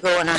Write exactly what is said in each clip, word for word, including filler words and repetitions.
个安那，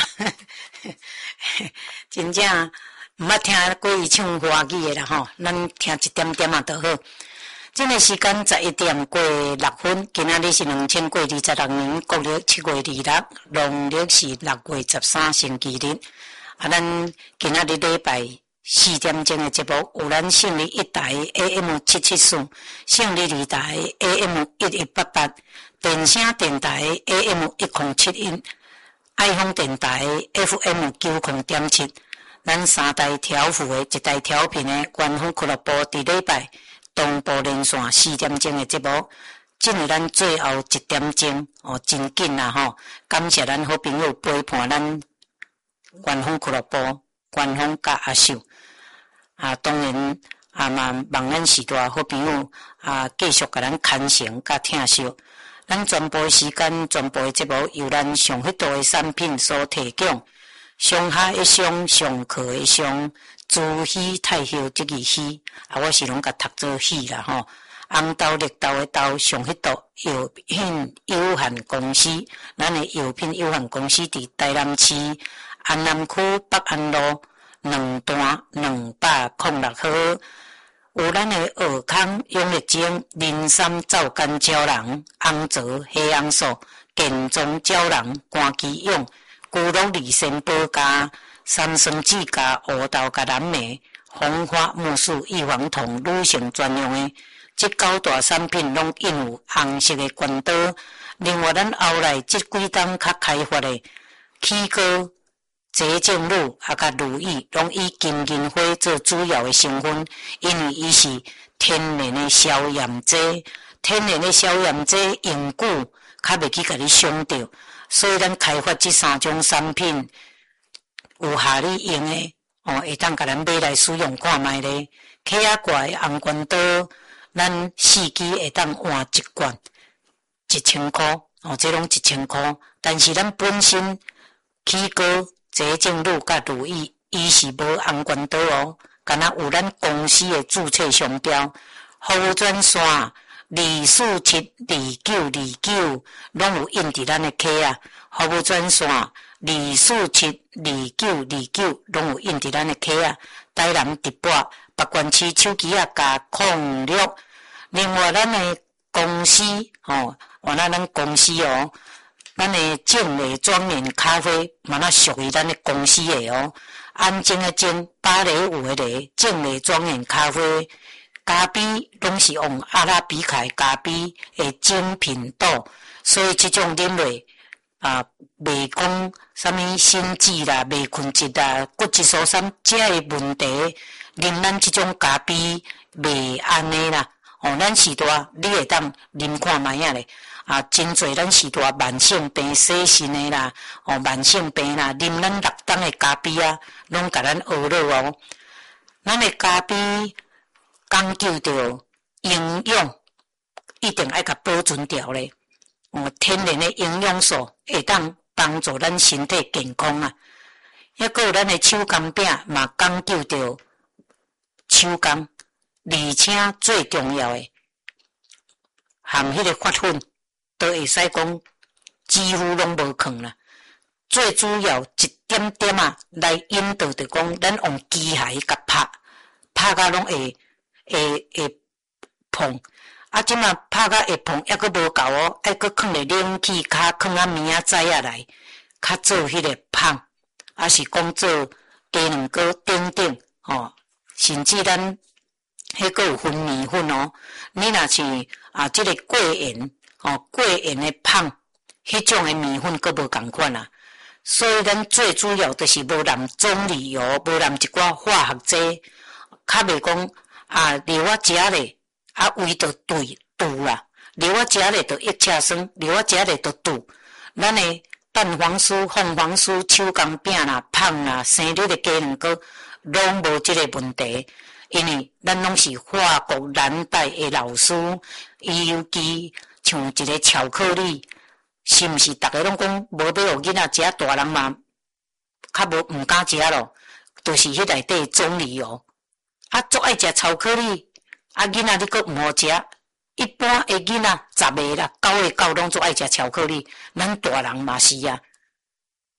真正毋捌听过伊唱华语的啦吼，咱听一点点啊就好。这个时间十一点过六分，今仔日是两千过二十六年国历七月二六，农历是六月十三星期日。啊，咱今仔日礼拜四点钟的节目，有咱胜利一台 A M 七七四，胜利二台 A M 一一八八，电声电台 A M 一零七一，爱风电台 F M 九零点七，咱三台调幅的一台调频的官方俱乐部，伫礼拜同步连线四点钟的节目，进入咱最后一点钟哦，真紧啦吼！感谢咱好朋友陪伴咱官方俱乐部、官方甲阿秀啊，当然啊嘛，望咱时代好朋友啊，继续甲咱牵绳甲听惜。咱全部时间、全部的节目由咱上许多的产品所提供，上下一上，上课的上。自喜太后即个喜，啊，我是拢甲读做喜啦吼。红豆、绿豆的豆，上迄道药品有限公司，咱的药品有限公司伫台南市安南区北安路两段两百零六号，有咱的尔康、永力精、林山皂苷胶囊、红泽黑红素、健壮胶囊、肝肌用、骨碌利肾保加。三酸酯加乌豆加蓝莓、红花木素、预防痛、女性专用的，这九大产品拢印有红色的冠刀。另外，咱后来这几档较开发的起膏、洁净乳啊，甲乳液，拢以金银花做主要的成分，因为伊是天然的消炎剂，天然的消炎剂用久，较袂去甲你伤到，所以咱开发这三种产品。有下你用的哦，会当甲咱买来使用看卖咧。起仔怪红冠刀，咱四支会当换一罐，一千块哦，这拢一千块。但是咱本身起膏、洁净乳甲乳液，伊是无红冠刀哦，敢若有咱公司的注册商标。服务专线二四七二九二九，拢有印伫咱的起啊。服务专线。二四七二九二九拢有印伫咱的起啊，台南直播北关区手机啊加零六。另外，咱的公司哦，原来咱公司哦，咱的正美庄园咖啡嘛那属于咱的公司的哦。安静的静，芭蕾舞的蕾，正美庄园咖啡咖啡拢是用阿拉比卡咖啡的精品豆，所以这种饮料。啊，袂讲啥物心悸啦、袂困疾啦、骨质疏松这个问题，啉咱这种咖啡袂安尼啦。哦，咱时代你会当啉看卖啊咧。啊，真侪咱时代慢性病、洗肾的啦，哦，慢性病啦，啉咱六档的咖啡啊，拢甲咱学了哦。咱的咖啡讲究着营养，一定爱甲保存掉咧。哦，天然的营养素会当帮助咱身体健康啊！还佫有咱的手工饼嘛，讲究着手工，而且最重要的含迄个发粉，都会使讲几乎拢无放啦。最主要一点点啊，来引导着讲，咱用机械甲拍，拍甲拢会会会碰。啊，即马拍甲会碰，还佫无够哦，还佫放咧冷气卡，放啊明仔载啊来，较做迄个芳，啊是讲做鸡卵糕等等，吼，甚至咱迄佫有分米粉哦。你若是啊，即、這个桂圆，哦，桂圆的芳，迄种的米粉佫无共款啊。所以咱最主要就是无淋棕榈油，无淋一寡化学剂，较袂讲啊，离我食咧。啊，胃着对堵啦，离我食咧着一车酸，离我食咧着堵。咱的蛋黄酥、凤凰酥、手工饼啦、芳啦、生日的鸡卵糕，拢无即个问题，因为咱拢是法国蓝带的老师，伊尤其像一个巧克力，是毋是？逐个拢讲无要互囡仔食，大人嘛较无毋敢食咯，就是迄内底棕榈油，啊，足爱食巧克力。啊，囡仔你佫毋好食，一般的囡仔十个啦，九个九拢做爱食巧克力，咱大人嘛是啊。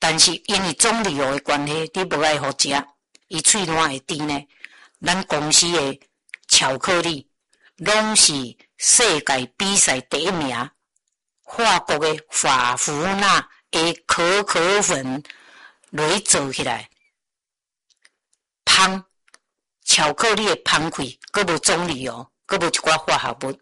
但是因为种旅游的关系，你无爱好食，伊喙烂会甜呢。咱公司的巧克力，拢是世界比赛第一名，法国的法芙娜的可可粉来做起来，香巧克力的香气，阁无种旅游，阁无一寡化学物，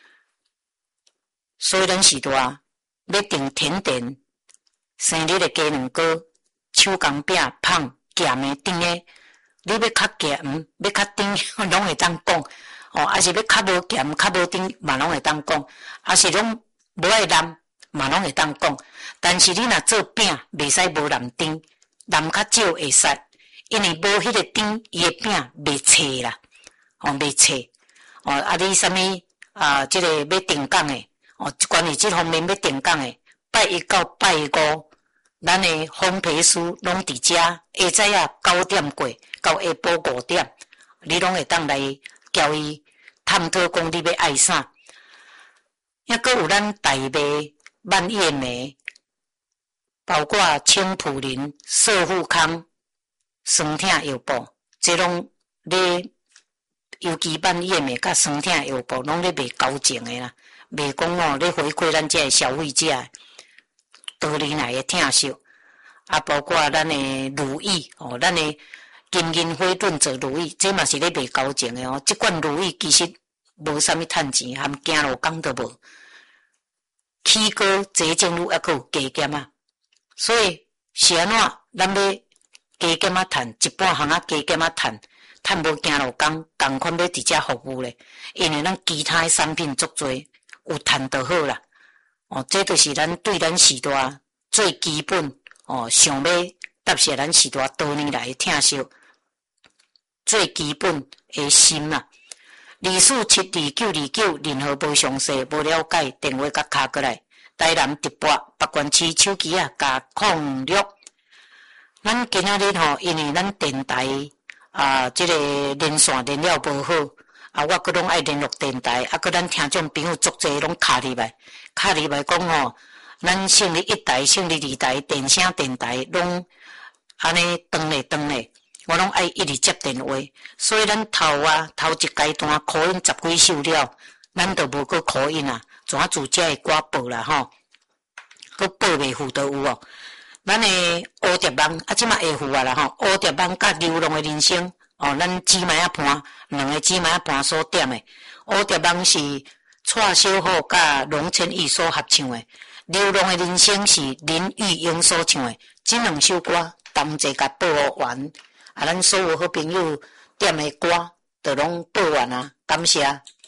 所以咱时代要订甜点。生日的鸡卵糕、手工饼、香咸的甜的，你要较咸，要较甜，拢会当讲。哦，还是要较无咸、较无甜，嘛拢会当讲。还是拢无爱蓝，嘛拢会当讲。但是你若做饼，袂使无蓝甜，蓝较少会使，因为无迄个甜，伊的饼袂脆啦，哦，袂脆。哦，啊，你啥物啊？即、这个要定岗的，哦，关于即方面要定岗的，拜一到拜五。咱的烘焙师拢伫遮，下早啊九点过到下晡五点，你拢会当来交伊探讨讲你要爱啥。抑阁有咱大麦、蔓叶莓，包括青普林、色富康、酸痛药布，这拢咧，尤其蔓叶莓甲酸痛药布拢咧卖高净的啦，卖讲哦咧回馈咱遮的消费者。多年来的疼惜，啊，包括咱的如意哦，咱的金银花盾做如意，这嘛是咧卖高净的哦。这款如意其实无啥物趁钱，含行路工都无，起高坐正路还阁有加减啊。所以是安怎，咱要加减啊趁，一半行啊加减啊趁，趁无行路工，共款要直接服务咧。因为咱其他的产品足多，有趁就好啦。哦，这就是咱对咱时代最基本哦，想要答谢咱时代多年来的疼惜，最基本的心啦。二四七二九二九，任何无详细、无了解，电话甲卡过来。台南直播北关市手机啊，加控六。咱今仔日吼，因为咱电台啊，这个连线连了无好。啊，我阁拢爱联络电台，啊，阁咱听众朋友足侪拢卡入来，卡入来讲吼，咱胜利一台、胜利二台、电声电台拢安尼断咧断咧，我拢爱一直接电话，所以咱头啊头一阶段考音十几首了，咱都无阁考音啊，怎自家的歌报啦吼，阁报袂赴都有哦。咱的蝴蝶网啊，即马会赴啊啦吼，蝴蝶网甲流浪的人生。哦，咱姊妹仔盘，两个姊妹仔盘所点的，蝴蝶网是蔡小虎甲龙千亿所合唱的，流浪的人生是林玉英所唱的，这两首歌同齐甲播完，啊，咱所有好朋友点的歌，就拢播完啊，感谢。